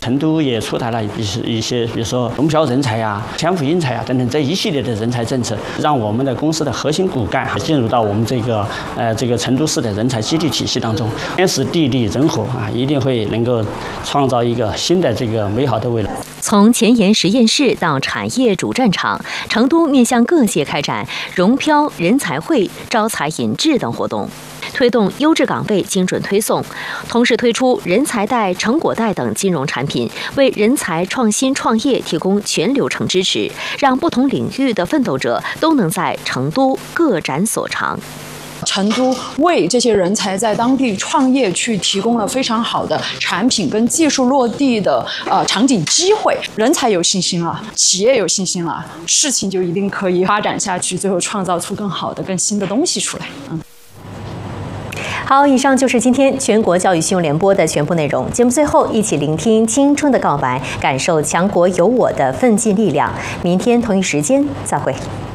成都也出台了一些，比如说中漂人才啊、天赋英才啊等等这一系列的人才政策，让我们的公司的核心骨干进入到我们这个成都市的人才激励体系当中。天时地利人和啊，一定会能够创造一个新的这个美好的未来。 从前沿实验室到产业主战场，成都面向各界开展融漂、人才会、招才引智等活动，推动优质岗位精准推送，同时推出人才贷、成果贷等金融产品，为人才创新创业提供全流程支持，让不同领域的奋斗者都能在成都各展所长。 成都为这些人才在当地创业去提供了非常好的产品跟技术落地的场景机会，人才有信心了，企业有信心了，事情就一定可以发展下去，最后创造出更好的、更新的东西出来。 好，以上就是今天全国教育新闻联播的全部内容。节目最后，一起聆听青春的告白，感受强国有我的奋进力量。明天同一时间再会。